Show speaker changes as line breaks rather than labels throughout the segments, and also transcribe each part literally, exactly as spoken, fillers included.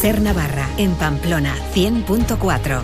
Ser Navarra, en Pamplona, cien punto cuatro.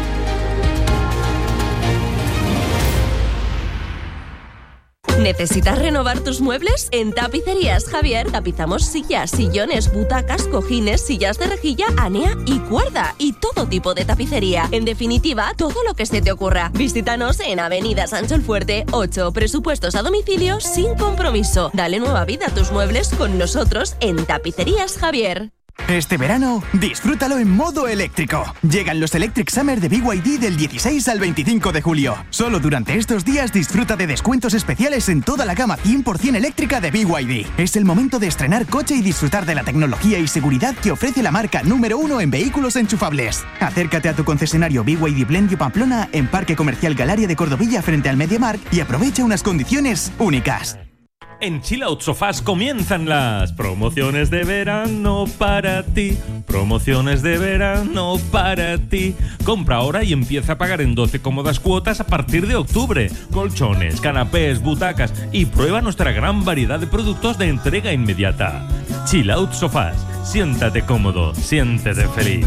¿Necesitas renovar tus muebles? En Tapicerías Javier tapizamos sillas, sillones, butacas, cojines, sillas de rejilla, anea y cuerda y todo tipo de tapicería. En definitiva, todo lo que se te ocurra. Visítanos en Avenida Sancho el Fuerte ocho. Presupuestos a domicilio sin compromiso. Dale nueva vida a tus muebles con nosotros en Tapicerías Javier.
Este verano, disfrútalo en modo eléctrico. Llegan los Electric Summer de B Y D del dieciséis al veinticinco de julio. Solo durante estos días disfruta de descuentos especiales en toda la gama cien por ciento eléctrica de B Y D. Es el momento de estrenar coche y disfrutar de la tecnología y seguridad que ofrece la marca número uno en vehículos enchufables. Acércate a tu concesionario B Y D Blendio Pamplona en Parque Comercial Galaria de Cordovilla frente al MediaMarkt y aprovecha unas condiciones únicas.
En Chill Out Sofás comienzan las promociones de verano para ti. Promociones de verano para ti. Compra ahora y empieza a pagar en doce cómodas cuotas a partir de octubre. Colchones, canapés, butacas y prueba nuestra gran variedad de productos de entrega inmediata. Chill Out Sofás. Siéntate cómodo, siéntete feliz.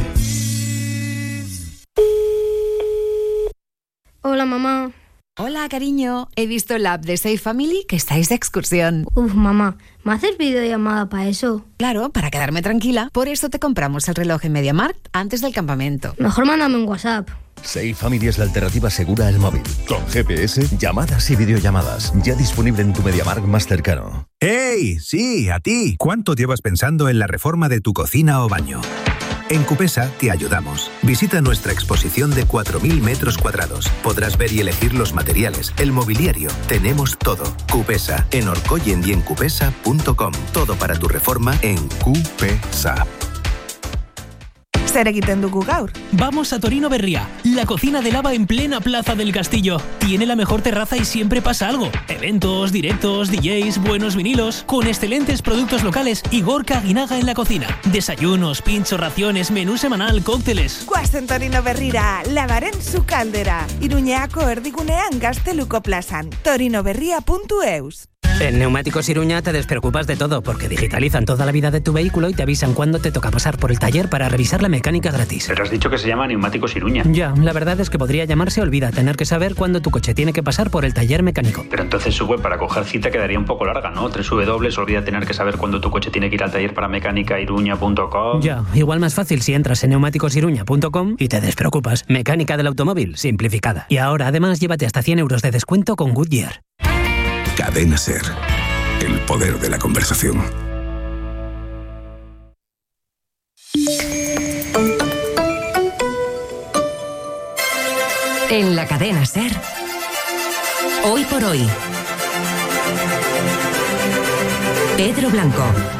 Hola, mamá.
Hola, cariño. He visto la app de Safe Family que estáis de excursión.
Uf, mamá, ¿me haces videollamada para eso?
Claro, para quedarme tranquila. Por eso te compramos el reloj en MediaMarkt antes del campamento.
Mejor mándame un WhatsApp.
Safe Family es la alternativa segura al móvil. Con G P S, llamadas y videollamadas. Ya disponible en tu MediaMarkt más cercano.
¡Hey! Sí, a ti. ¿Cuánto llevas pensando en la reforma de tu cocina o baño? En Cupesa te ayudamos. Visita nuestra exposición de cuatro mil metros cuadrados. Podrás ver y elegir los materiales, el mobiliario. Tenemos todo. Cupesa, en Orcoyen y en cupesa punto com. Todo para tu reforma en Cupesa.
Zer egiten dugu gaur.
Vamos a Torino Berria, la cocina de lava en plena Plaza del Castillo. Tiene la mejor terraza y siempre pasa algo. Eventos, directos, D Js, buenos vinilos, con excelentes productos locales y Gorka Aguinaga en la cocina. Desayunos, pinchos, raciones, menú semanal, cócteles.
Guazen Torino Berrira, lavaren su caldera. Iruñeako erdigunean Gazteluko plazan. torinoberria punto eus.
En Neumáticos Iruña te despreocupas de todo porque digitalizan toda la vida de tu vehículo y te avisan cuándo te toca pasar por el taller para revisar la mecánica gratis.
Pero has dicho que se llama Neumáticos Iruña.
Ya, la verdad es que podría llamarse Olvida, tener que saber cuándo tu coche tiene que pasar por el taller mecánico.
Pero entonces su web para coger cita quedaría un poco larga, ¿no? tres w w olvida tener que saber cuándo tu coche tiene que ir al taller para mecánica iruña punto com.
Ya, igual más fácil si entras en neumáticos iruña punto com y te despreocupas. Mecánica del automóvil, simplificada. Y ahora además llévate hasta cien euros de descuento con Goodyear.
Cadena Ser. El poder de la conversación.
En la cadena Ser, hoy por hoy, Pedro Blanco.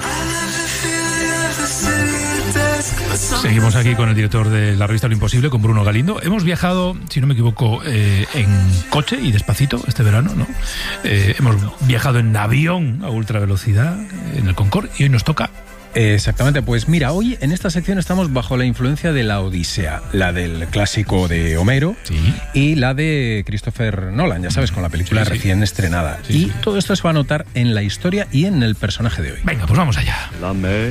Seguimos aquí con el director de la revista Lo Imposible, con Bruno Galindo. Hemos viajado, si no me equivoco, eh, en coche y despacito este verano, ¿no? Eh, hemos viajado en avión a ultra velocidad, en el Concorde, y hoy nos toca...
Exactamente, pues mira, hoy en esta sección estamos bajo la influencia de la Odisea, la del clásico de Homero, sí, y la de Christopher Nolan, ya sabes, con la película sí, sí. recién estrenada. Sí, y sí. todo esto se va a notar en la historia y en el personaje de hoy.
Venga, pues vamos allá.
La mer.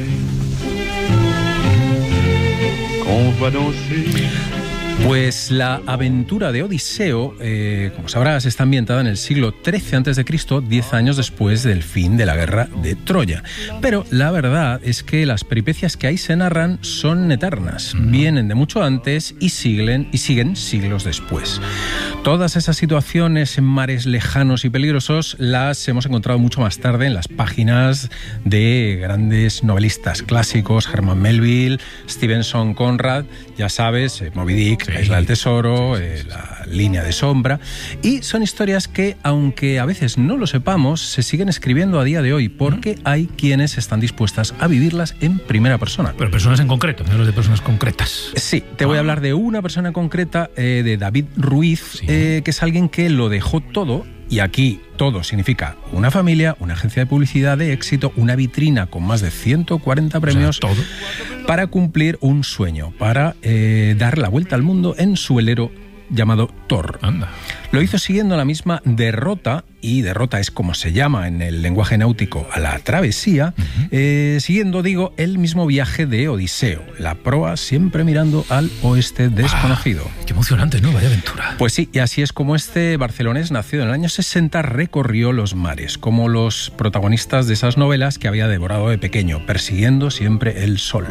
Pues la aventura de Odiseo, eh, como sabrás, está ambientada en el siglo trece antes de Cristo, diez años después del fin de la guerra de Troya. Pero la verdad es que las peripecias que ahí se narran son eternas, mm. vienen de mucho antes y siguen, y siguen siglos después. Todas esas situaciones en mares lejanos y peligrosos las hemos encontrado mucho más tarde en las páginas de grandes novelistas clásicos, Herman Melville, Stevenson Conrad, ya sabes, eh, Moby Dick, La Isla del Tesoro, eh, La Línea de Sombra, y son historias que, aunque a veces no lo sepamos, se siguen escribiendo a día de hoy porque hay quienes están dispuestas a vivirlas en primera persona.
Pero personas en concreto, no de personas concretas.
Sí, te ah. voy a hablar de una persona concreta, eh, de David Ruiz, sí. eh, que es alguien que lo dejó todo. Y aquí todo significa una familia, una agencia de publicidad de éxito, una vitrina con más de ciento cuarenta premios,
o sea, todo.
para cumplir un sueño, para eh, dar la vuelta al mundo en su velero llamado Thor.
Anda.
Lo hizo siguiendo la misma derrota, y derrota es como se llama en el lenguaje náutico a la travesía, uh-huh. eh, siguiendo, digo, el mismo viaje de Odiseo, la proa siempre mirando al oeste desconocido.
Ah, qué emocionante, ¿no? Vaya aventura.
Pues sí, y así es como este barcelonés, nacido en el año sesenta, recorrió los mares, como los protagonistas de esas novelas que había devorado de pequeño, persiguiendo siempre el sol.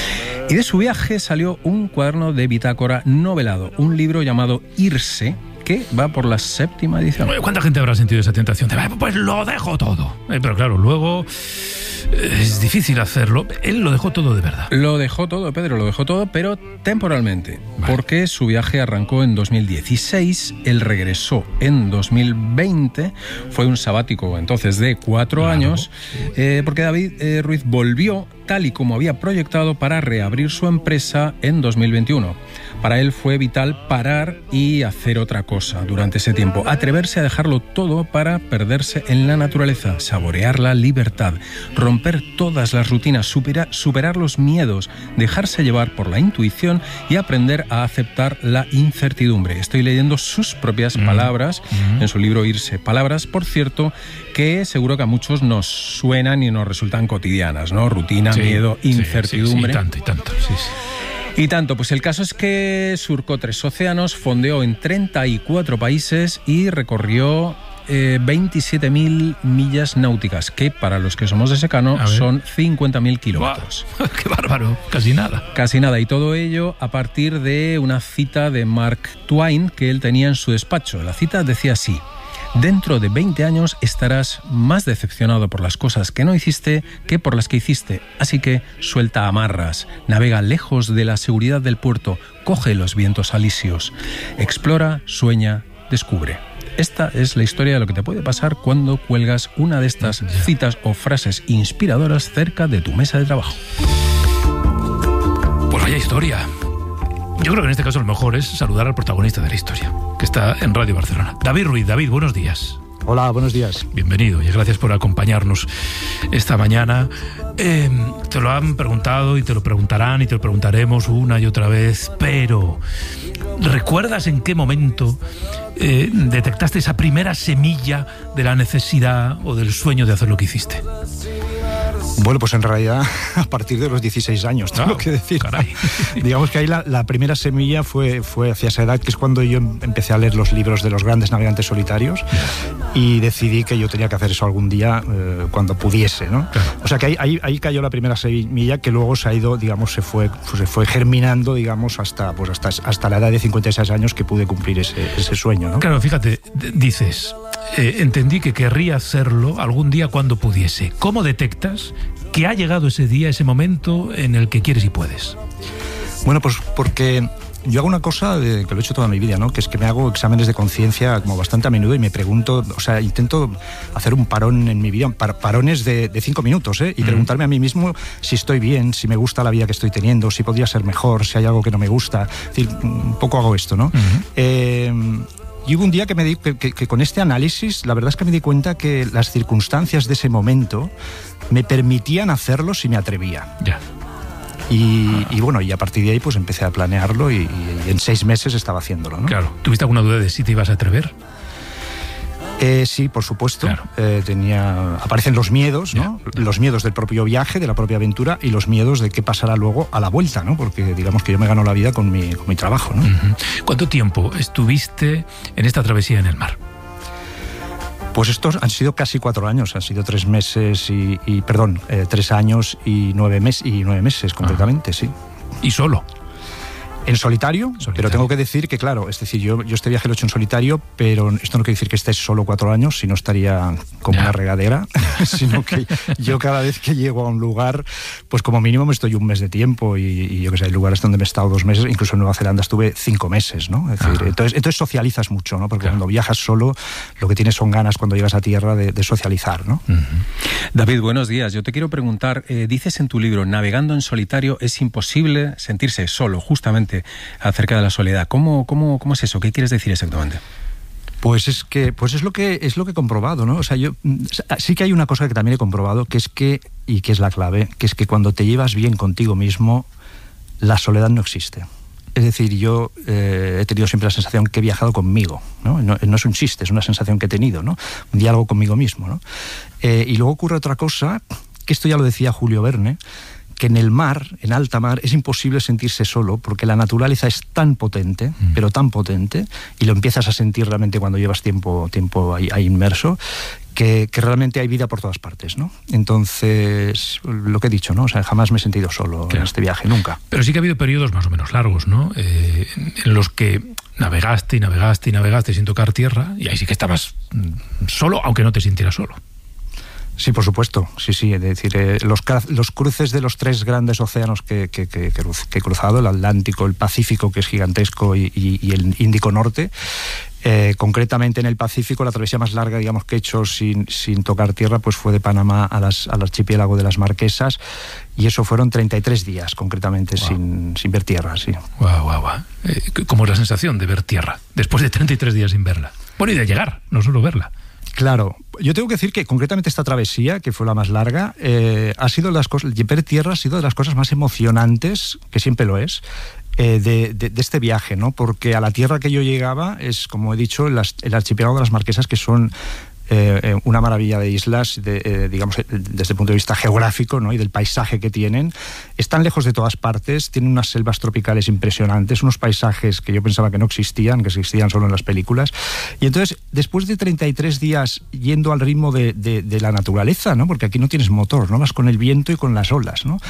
Y de su viaje salió un cuaderno de bitácora novelado, un libro llamado Irse, que va por la séptima edición.
¿Cuánta gente habrá sentido esa tentación de, pues lo dejo todo? Eh, pero claro, luego eh, es difícil hacerlo. Él lo dejó todo de verdad.
Lo dejó todo, Pedro, lo dejó todo, pero temporalmente. Vale. Porque su viaje arrancó en dos mil dieciséis, él regresó en dos mil veinte, fue un sabático entonces de cuatro claro. años, eh, porque David eh, Ruiz volvió tal y como había proyectado para reabrir su empresa en dos mil veintiuno. Para él fue vital parar y hacer otra cosa durante ese tiempo, atreverse a dejarlo todo para perderse en la naturaleza, saborear la libertad, romper todas las rutinas, superar, superar los miedos, dejarse llevar por la intuición y aprender a aceptar la incertidumbre. Estoy leyendo sus propias mm. palabras mm. en su libro Irse. Palabras, por cierto, que seguro que a muchos nos suenan y nos resultan cotidianas, ¿no? Rutina, sí, miedo, incertidumbre.
Sí, sí, sí, y tanto, y tanto, sí, sí.
Y tanto, pues el caso es que surcó tres océanos, fondeó en treinta y cuatro países y recorrió eh, veintisiete mil millas náuticas, que para los que somos de secano son cincuenta mil kilómetros.
Wow. ¡Qué bárbaro! Casi nada.
Casi nada, y todo ello a partir de una cita de Mark Twain que él tenía en su despacho. La cita decía así: dentro de veinte años estarás más decepcionado por las cosas que no hiciste que por las que hiciste. Así que suelta amarras, navega lejos de la seguridad del puerto, coge los vientos alisios, explora, sueña, descubre. Esta es la historia de lo que te puede pasar cuando cuelgas una de estas citas o frases inspiradoras cerca de tu mesa de trabajo.
Pues vaya historia. Yo creo que en este caso lo mejor es saludar al protagonista de la historia, que está en Radio Barcelona. David Ruiz. David, buenos días.
Hola, buenos días.
Bienvenido y gracias por acompañarnos esta mañana. Eh, te lo han preguntado y te lo preguntarán y te lo preguntaremos una y otra vez, pero ¿recuerdas en qué momento eh, detectaste esa primera semilla de la necesidad o del sueño de hacer lo que hiciste?
Bueno, pues en realidad a partir de los dieciséis años, tengo ah, que decir.
Caray.
Digamos que ahí la, la primera semilla fue, fue hacia esa edad, que es cuando yo empecé a leer los libros de los grandes navegantes solitarios y decidí que yo tenía que hacer eso algún día eh, cuando pudiese, ¿no? Claro. O sea que ahí, ahí, ahí cayó la primera semilla que luego se ha ido, digamos, se fue, se fue germinando, digamos, hasta, pues hasta, hasta la edad de cincuenta y seis años que pude cumplir ese, ese sueño, ¿no?
Claro, fíjate, dices, eh, entendí que querría hacerlo algún día cuando pudiese. ¿Cómo detectas que ha llegado ese día, ese momento en el que quieres y puedes?
Bueno, pues porque yo hago una cosa de, que lo he hecho toda mi vida, ¿no? Que es que me hago exámenes de conciencia como bastante a menudo y me pregunto, o sea, intento hacer un parón en mi vida, par, parones de, de cinco minutos, ¿eh? Y mm. preguntarme a mí mismo si estoy bien, si me gusta la vida que estoy teniendo, si podría ser mejor, si hay algo que no me gusta. Es decir, un poco hago esto, ¿no? Mm-hmm. Eh, Y hubo un día que me di que, que, que con este análisis, la verdad es que me di cuenta que las circunstancias de ese momento me permitían hacerlo si me atrevía.
Ya.
Y, y bueno, y a partir de ahí pues empecé a planearlo y, y en seis meses estaba haciéndolo, ¿no?
Claro. ¿Tuviste alguna duda de si te ibas a atrever?
Eh, sí, por supuesto. Claro. Eh, tenía, aparecen los miedos, ¿no? Yeah. Los miedos del propio viaje, de la propia aventura y los miedos de qué pasará luego a la vuelta, ¿no? Porque digamos que yo me gano la vida con mi, con mi trabajo, ¿no?
Uh-huh. ¿Cuánto tiempo estuviste en esta travesía en el mar?
Pues estos han sido casi cuatro años, han sido tres meses y, y perdón, eh, tres años y nueve meses y nueve meses completamente, ah. sí.
¿Y solo?
En solitario, solitario, pero tengo que decir que, claro, es decir, yo, yo este viaje lo he hecho en solitario, pero esto no quiere decir que estés solo cuatro años, si no estaría como yeah. una regadera, sino que yo cada vez que llego a un lugar, pues como mínimo me estoy un mes de tiempo y, y yo que sé, hay lugares donde me he estado dos meses, incluso en Nueva Zelanda estuve cinco meses, ¿no? Es decir, uh-huh. entonces, entonces socializas mucho, ¿no? Porque claro. cuando viajas solo, lo que tienes son ganas cuando llegas a tierra de, de socializar, ¿no?
Uh-huh. David, buenos días. Yo te quiero preguntar, eh, dices en tu libro, navegando en solitario es imposible sentirse solo, justamente acerca de la soledad. ¿Cómo, cómo, cómo es eso? ¿Qué quieres decir exactamente?
Pues es que, pues es lo que es lo que he comprobado, ¿no? O sea, yo sí que hay una cosa que también he comprobado, que es que, y que es la clave, que es que cuando te llevas bien contigo mismo, la soledad no existe. Es decir, yo eh, he tenido siempre la sensación que he viajado conmigo, ¿no? No, no es un chiste, es una sensación que he tenido, ¿no? Un diálogo conmigo mismo, ¿no? Eh, y luego ocurre otra cosa, que esto ya lo decía Julio Verne, que en el mar, en alta mar, es imposible sentirse solo porque la naturaleza es tan potente, mm. pero tan potente, y lo empiezas a sentir realmente cuando llevas tiempo, tiempo ahí, ahí inmerso, que, que realmente hay vida por todas partes, ¿no? Entonces, lo que he dicho, ¿no? O sea, jamás me he sentido solo claro. en este viaje, nunca.
Pero sí que ha habido periodos más o menos largos, ¿no? Eh, en los que navegaste y navegaste y navegaste sin tocar tierra, y ahí sí que estabas solo, aunque no te sintieras solo.
Sí, por supuesto, sí, sí, es decir, eh, los, los cruces de los tres grandes océanos que, que, que, que he cruzado, el Atlántico, el Pacífico, que es gigantesco, y, y, y el Índico Norte, eh, concretamente en el Pacífico, la travesía más larga, digamos, que he hecho sin, sin tocar tierra, pues fue de Panamá a las, al archipiélago de las Marquesas, y eso fueron treinta y tres días, concretamente, wow. sin, sin ver tierra, sí.
Guau, guau, guau. Eh, ¿Cómo es la sensación de ver tierra, después de treinta y tres días sin verla? Bueno, y de llegar, no solo verla.
Claro, yo tengo que decir que concretamente esta travesía, que fue la más larga, eh, ha sido las cosas, ver tierra ha sido de las cosas más emocionantes, que siempre lo es, eh, de, de, de este viaje, ¿no? Porque a la tierra que yo llegaba es, como he dicho, el, el archipiélago de las Marquesas, que son eh, una maravilla de islas, de, eh, digamos, desde el punto de vista geográfico, ¿no? Y del paisaje que tienen. Están lejos de todas partes, tienen unas selvas tropicales impresionantes, unos paisajes que yo pensaba que no existían, que existían solo en las películas. Y entonces, después de treinta y tres días yendo al ritmo de, de, de la naturaleza, ¿no? Porque aquí no tienes motor, ¿no? Vas con el viento y con las olas, ¿no?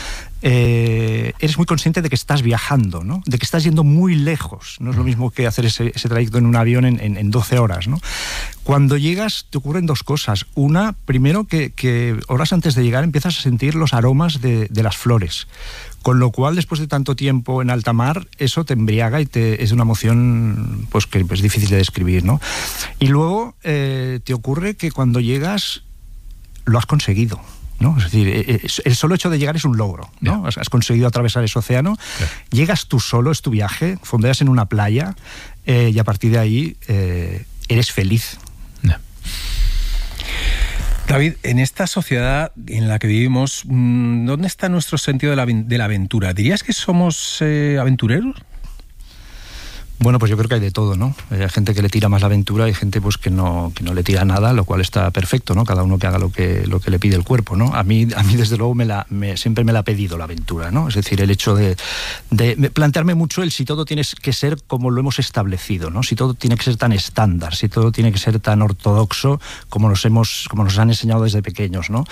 Eh, eres muy consciente de que estás viajando, ¿no? De que estás yendo muy lejos. No es lo mismo que hacer ese, ese trayecto en un avión en, en, en doce horas, ¿no? Cuando llegas te ocurren dos cosas. Una, primero que, que horas antes de llegar empiezas a sentir los aromas de, de las flores. Con lo cual, después de tanto tiempo en alta mar, eso te embriaga y te, es una emoción pues que es difícil de describir, ¿no? Y luego eh, te ocurre que cuando llegas lo has conseguido, ¿no? Es decir, el solo hecho de llegar es un logro, ¿no? Yeah. Has conseguido atravesar ese océano, yeah. llegas tú solo, es tu viaje, fondeas en una playa eh, y a partir de ahí eh, eres feliz.
Yeah.
David, en esta sociedad en la que vivimos, ¿dónde está nuestro sentido de la, de la aventura? ¿Dirías que somos eh, aventureros?
Bueno, pues yo creo que hay de todo, ¿no? Hay gente que le tira más la aventura, hay gente pues que no, que no le tira nada, lo cual está perfecto, ¿no? Cada uno que haga lo que, lo que le pide el cuerpo, ¿no? A mí, a mí desde luego, me la, me, siempre me la ha pedido la aventura, ¿no? Es decir, el hecho de, de plantearme mucho el si todo tiene que ser como lo hemos establecido, ¿no? Si todo tiene que ser tan estándar, si todo tiene que ser tan ortodoxo como nos, hemos, como nos han enseñado desde pequeños, ¿no?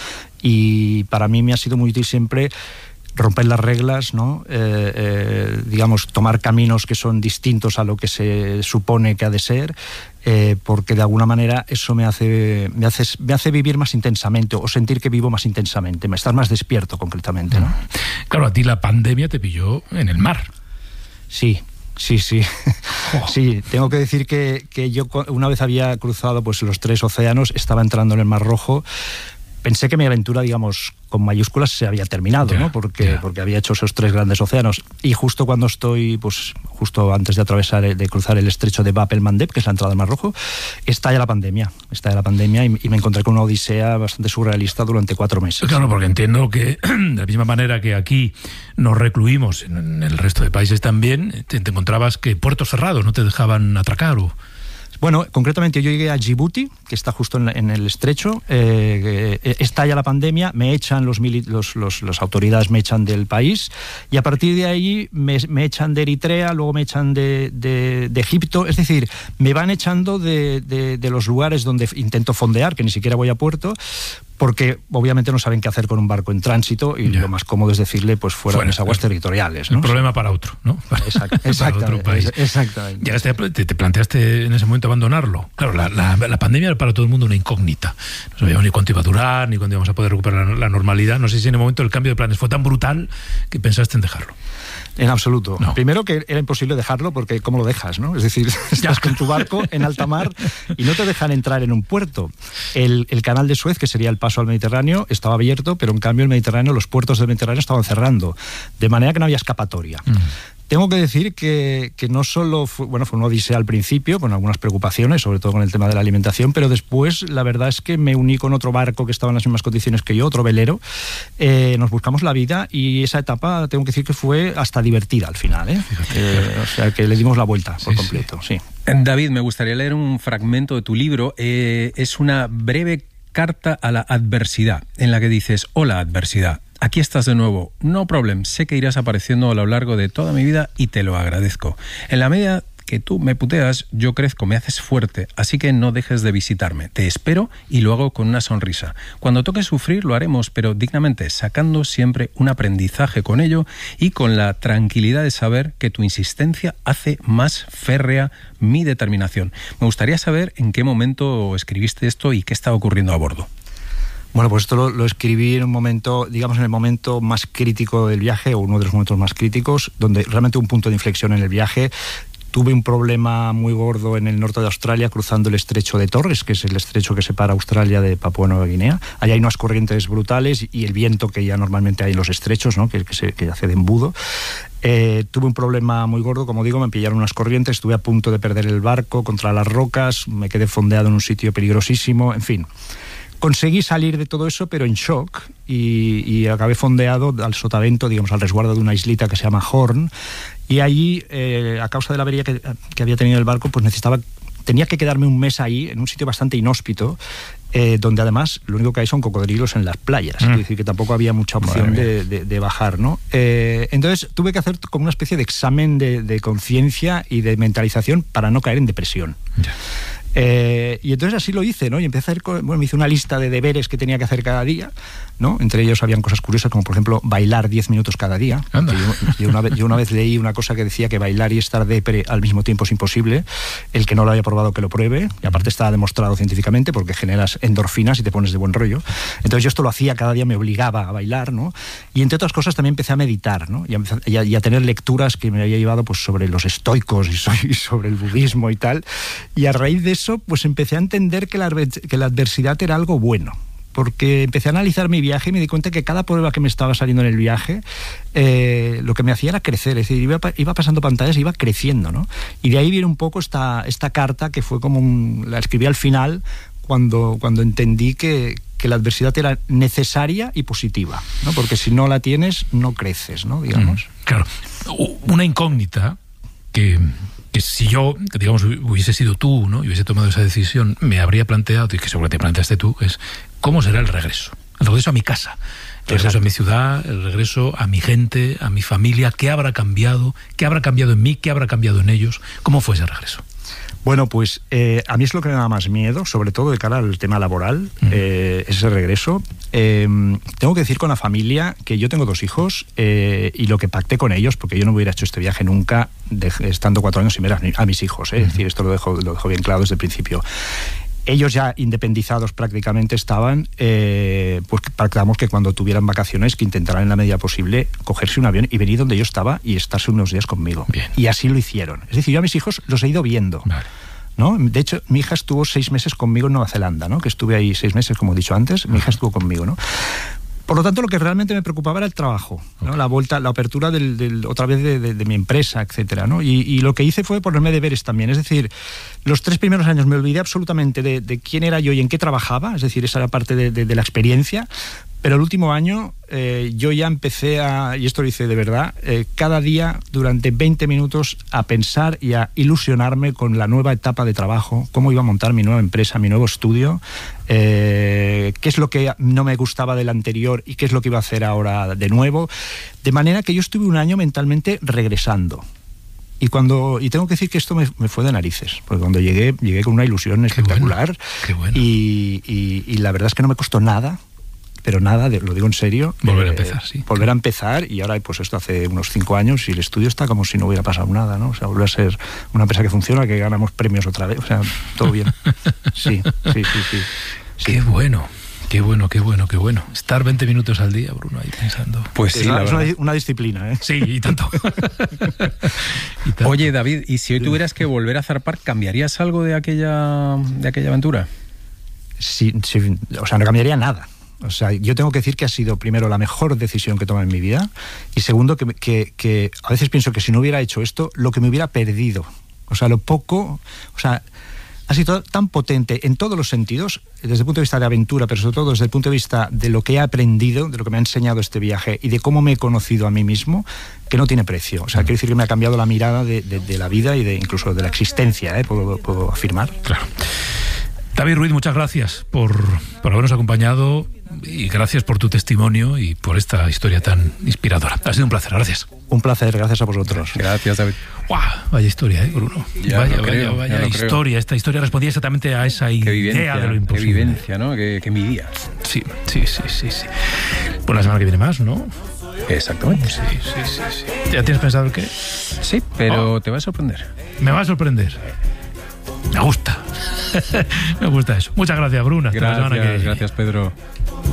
Y para mí me ha sido muy útil siempre romper las reglas, ¿no? Eh, eh, digamos, tomar caminos que son distintos a lo que se supone que ha de ser, eh, porque de alguna manera eso me hace, me hace, me hace vivir más intensamente o sentir que vivo más intensamente, estar más despierto concretamente, ¿no?
Claro, a ti la pandemia te pilló en el mar.
Sí. Sí, sí. Oh. Sí, tengo que decir que, que yo una vez había cruzado pues los tres océanos, estaba entrando en el Mar Rojo. Pensé que mi aventura, digamos, con mayúsculas se había terminado, yeah, ¿no? Porque, yeah. porque había hecho esos tres grandes océanos. Y justo cuando estoy, pues, justo antes de atravesar, de cruzar el estrecho de Bab el Mandeb, que es la entrada del Mar Rojo, estalla la pandemia. Estalla la pandemia y, y me encontré con una odisea bastante surrealista durante cuatro meses.
Claro, porque entiendo que de la misma manera que aquí nos recluimos, en el resto de países también, te, te encontrabas que puertos cerrados no te dejaban atracar o...
Bueno, concretamente yo llegué a Djibouti, que está justo en, en el estrecho, eh, eh, estalla la pandemia, me echan los, mili- los, los las autoridades me echan del país y a partir de ahí me, me echan de Eritrea, luego me echan de, de, de Egipto, es decir, me van echando de, de, de los lugares donde intento fondear, que ni siquiera voy a puerto, porque obviamente no saben qué hacer con un barco en tránsito y yeah. lo más cómodo es decirle, pues fuera bueno, de las aguas el, territoriales, ¿no?
El problema para otro, ¿no? Para,
Exacto,
para otro país.
Exactamente.
Ya te, te planteaste en ese momento abandonarlo. Claro, la, la, la pandemia era para todo el mundo una incógnita. No sabíamos ni cuánto iba a durar, ni cuándo íbamos a poder recuperar la, la normalidad. No sé si en el momento el cambio de planes fue tan brutal que pensaste en dejarlo.
En absoluto.
No.
Primero que era imposible dejarlo porque ¿cómo lo dejas, no? Es decir, estás con tu barco en alta mar y no te dejan entrar en un puerto. El, el canal de Suez, que sería el paso al Mediterráneo, estaba abierto, pero en cambio el Mediterráneo, los puertos del Mediterráneo estaban cerrando, de manera que no había escapatoria. Mm. Tengo que decir que, que no solo fue, bueno, fue una odisea al principio, con algunas preocupaciones, sobre todo con el tema de la alimentación, pero después la verdad es que me uní con otro barco que estaba en las mismas condiciones que yo, otro velero, eh, nos buscamos la vida y esa etapa tengo que decir que fue hasta divertida al final, ¿eh? Eh, o sea que le dimos la vuelta por sí, completo, sí. sí.
David, me gustaría leer un fragmento de tu libro, eh, es una breve carta a la adversidad, en la que dices: hola adversidad, aquí estás de nuevo, no problem, sé que irás apareciendo a lo largo de toda mi vida y te lo agradezco. En la medida que tú me puteas, yo crezco, me haces fuerte, así que no dejes de visitarme. Te espero y lo hago con una sonrisa. Cuando toque sufrir lo haremos, pero dignamente, sacando siempre un aprendizaje con ello y con la tranquilidad de saber que tu insistencia hace más férrea mi determinación. Me gustaría saber en qué momento escribiste esto y qué estaba ocurriendo a bordo.
Bueno, pues esto lo, lo escribí en un momento, digamos en el momento más crítico del viaje, o uno de los momentos más críticos, donde realmente un punto de inflexión en el viaje. Tuve un problema muy gordo en el norte de Australia cruzando el estrecho de Torres, que es el estrecho que separa Australia de Papúa Nueva Guinea. Allá hay unas corrientes brutales y el viento que ya normalmente hay en los estrechos, ¿no? que, que, se, que hace de embudo. Eh, tuve un problema muy gordo, como digo, me pillaron unas corrientes, estuve a punto de perder el barco contra las rocas, me quedé fondeado en un sitio peligrosísimo, en fin. Conseguí salir de todo eso, pero en shock, y, y acabé fondeado al sotavento, digamos, al resguardo de una islita que se llama Horn, y allí, eh, a causa de la avería que, que había tenido el barco, pues necesitaba, tenía que quedarme un mes ahí, en un sitio bastante inhóspito, eh, donde además lo único que hay son cocodrilos en las playas, mm. es decir, que tampoco había mucha opción de, de, de bajar, ¿no? Eh, entonces tuve que hacer como una especie de examen de, de conciencia y de mentalización para no caer en depresión. Yeah. Eh, y entonces así lo hice, ¿no? Y empecé a hacer, bueno, me hice una lista de deberes que tenía que hacer cada día, ¿no? Entre ellos habían cosas curiosas como, por ejemplo, bailar diez minutos cada día. Yo, yo, una vez, yo una vez leí una cosa que decía que bailar y estar depre al mismo tiempo es imposible. El que no lo haya probado que lo pruebe. Y aparte está demostrado científicamente porque generas endorfinas y te pones de buen rollo. Entonces yo esto lo hacía cada día, me obligaba a bailar, ¿no? Y entre otras cosas también empecé a meditar, ¿no? Y a, y a, y a tener lecturas que me había llevado pues sobre los estoicos y sobre el budismo y tal. Y a raíz de eso Eso, pues empecé a entender que la, que la adversidad era algo bueno, porque empecé a analizar mi viaje y me di cuenta que cada prueba que me estaba saliendo en el viaje, eh, lo que me hacía era crecer, es decir, iba, iba pasando pantallas y iba creciendo, ¿no? Y de ahí viene un poco esta, esta carta que fue como un, la escribí al final cuando, cuando entendí que, que la adversidad era necesaria y positiva, ¿no? Porque si no la tienes, no creces, ¿no? Digamos.
Mm, claro, una incógnita que... que si yo, digamos, hubiese sido tú, ¿no? Y hubiese tomado esa decisión, me habría planteado, y que seguro que te planteaste tú, es ¿cómo será el regreso? El regreso a mi casa, el regreso Exacto. a mi ciudad, el regreso a mi gente, a mi familia. ¿Qué habrá cambiado? ¿Qué habrá cambiado en mí? ¿Qué habrá cambiado en ellos? ¿Cómo fue ese regreso?
Bueno, pues eh, a mí es lo que me da más miedo, sobre todo de cara al tema laboral, uh-huh. eh, ese regreso. Eh, tengo que decir con la familia que yo tengo dos hijos eh, y lo que pacté con ellos, porque yo no hubiera hecho este viaje nunca de, estando cuatro años sin ver a, a mis hijos, eh, uh-huh. es decir, esto lo dejo, lo dejo bien claro desde el principio. Ellos ya independizados prácticamente estaban, eh, pues pactamos que cuando tuvieran vacaciones que intentaran en la medida posible cogerse un avión y venir donde yo estaba y estarse unos días conmigo. Bien. Y así lo hicieron. Es decir, yo a mis hijos los he ido viendo. Vale. ¿No? De hecho, mi hija estuvo seis meses conmigo en Nueva Zelanda, ¿no? Que estuve ahí seis meses, como he dicho antes, mi hija estuvo conmigo, ¿no? Por lo tanto, lo que realmente me preocupaba era el trabajo, ¿no? Okay. La vuelta, la apertura del, del, otra vez de, de, de mi empresa, etcétera, ¿no? Y, y lo que hice fue ponerme deberes también. Es decir, los tres primeros años me olvidé absolutamente de, de quién era yo y en qué trabajaba, es decir, esa era parte de, de, de la experiencia. Pero el último año eh, yo ya empecé a, y esto lo hice de verdad, eh, cada día durante veinte minutos a pensar y a ilusionarme con la nueva etapa de trabajo, cómo iba a montar mi nueva empresa, mi nuevo estudio, eh, qué es lo que no me gustaba del anterior y qué es lo que iba a hacer ahora de nuevo. De manera que yo estuve un año mentalmente regresando. Y cuando y tengo que decir que esto me, me fue de narices, porque cuando llegué, llegué con una ilusión espectacular.
Qué bueno, qué bueno.
Y, y, y la verdad es que no me costó nada. Pero nada, lo digo en serio.
Volver
eh,
a empezar, sí.
Volver a empezar, y ahora pues esto hace unos cinco años y el estudio está como si no hubiera pasado nada, ¿no? O sea, vuelve a ser una empresa que funciona, que ganamos premios otra vez, o sea, todo bien. Sí, sí, sí, sí. sí.
Qué bueno. Qué bueno, qué bueno, qué bueno. Estar veinte minutos al día, Bruno, ahí pensando.
Pues sí,
es,
la
es
verdad.
Una, una disciplina, ¿eh?
Sí, y tanto.
y tanto. Oye, David, ¿y si hoy tuvieras que volver a zarpar, cambiarías algo de aquella, de aquella aventura?
Sí, sí, o sea, no cambiaría nada. O sea, yo tengo que decir que ha sido, primero, la mejor decisión que he tomado en mi vida, y segundo, que, que, que a veces pienso que si no hubiera hecho esto, lo que me hubiera perdido. O sea, lo poco... O sea, ha sido tan potente en todos los sentidos, desde el punto de vista de aventura, pero sobre todo desde el punto de vista de lo que he aprendido, de lo que me ha enseñado este viaje y de cómo me he conocido a mí mismo, que no tiene precio. O sea, quiero decir que me ha cambiado la mirada de, de, de la vida y de incluso de la existencia, ¿eh? puedo, puedo afirmar.
Claro. David Ruiz, muchas gracias por, por habernos acompañado y gracias por tu testimonio y por esta historia tan inspiradora. Ha sido un placer, gracias.
Un placer, gracias a vosotros.
Gracias, David.
¡Guau! Vaya historia, ¿eh, Bruno?
Ya
vaya,
lo creo,
vaya, vaya
ya lo
historia.
creo.
Esta historia respondía exactamente a esa idea
vivencia,
de lo imposible.
Qué vivencia, ¿no? Que, que mi día.
Sí, sí, sí, sí, sí. Pues la semana que viene más, ¿no?
Exactamente.
Sí, sí, sí, sí. ¿Ya tienes pensado el qué?
Sí, pero oh. te va a sorprender.
Me va a sorprender. Me gusta. Me gusta eso. Muchas gracias, Bruna. Hasta
Gracias,
la semana que viene.
Gracias, Pedro.